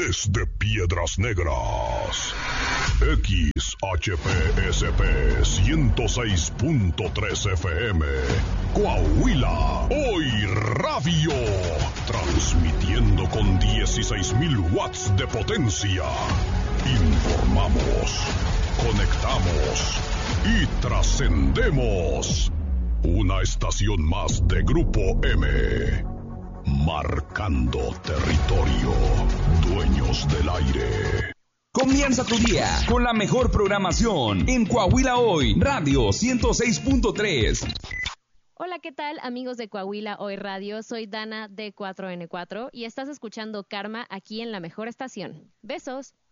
desde Piedras Negras. XHPSP 106.3 FM. Coahuila, hoy radio. Transmitiendo con 16,000 watts de potencia. Informamos, conectamos y trascendemos. Una estación más de Grupo M. Marcando territorio. Dueños del aire. Comienza tu día con la mejor programación en Coahuila Hoy, Radio 106.3. Hola, ¿qué tal, amigos de Coahuila Hoy Radio? Soy Dana de 4N4 y estás escuchando Karma aquí en la mejor estación. Besos.